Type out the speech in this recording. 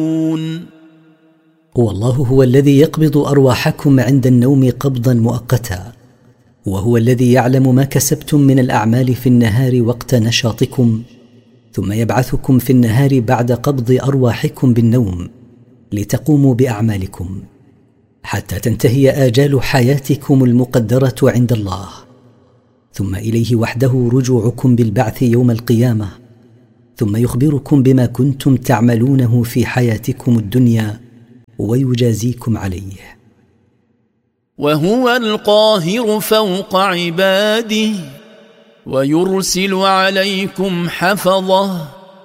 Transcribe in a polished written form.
والله هو الذي يقبض أرواحكم عند النوم قبضا مؤقتا، وهو الذي يعلم ما كسبتم من الأعمال في النهار وقت نشاطكم، ثم يبعثكم في النهار بعد قبض أرواحكم بالنوم لتقوموا بأعمالكم حتى تنتهي آجال حياتكم المقدرة عند الله، ثم إليه وحده رجوعكم بالبعث يوم القيامة، ثم يخبركم بما كنتم تعملونه في حياتكم الدنيا ويجازيكم عليه. وهو القاهر فوق عباده ويرسل عليكم حفظه